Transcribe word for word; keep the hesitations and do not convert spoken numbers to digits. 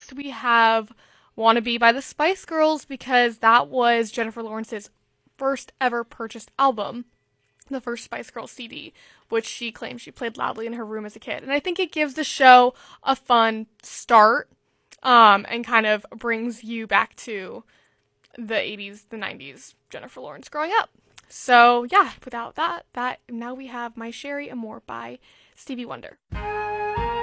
next we have Wanna Be by the Spice Girls, because that was Jennifer Lawrence's first ever purchased album, the first Spice Girls C D, which she claims she played loudly in her room as a kid. And I think it gives the show a fun start, um, and kind of brings you back to the eighties, the nineties, Jennifer Lawrence growing up. So yeah, without that, that now we have My Sherry Amore by Stevie Wonder.